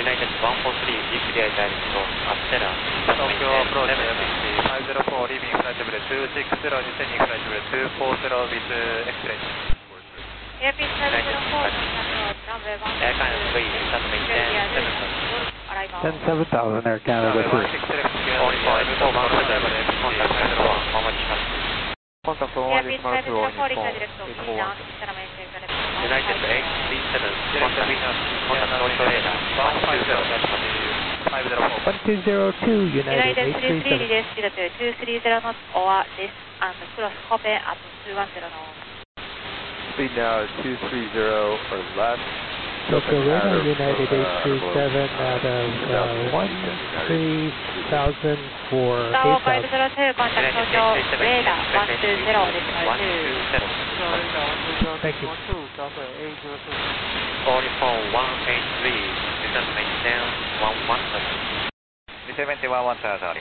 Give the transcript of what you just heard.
United 143, declare direct to Astera. Tokyo approach FBC 504, leaving flight level 260, descending flight level 240 with express. Airbus 504, runway 1. Air Canada 3, start maintain 10,000 Air Canada 3. Only for S4 contact 1, how much has Contact 1 is Airbus 504, Mark 2 direct to Milan, Astera maintain direct to United 837, contact Tokyo radar 1202 United United 33 837. reduce to 230 knots or less and cross Kobe at 210 knots. Speed now is 230 or less. Tokyo radar United 837 at 13,000 for Tower 8,000. 502, contact Tokyo radar 120, decimal 2. Thank you. Only for 183, return maintain 117. Descend 110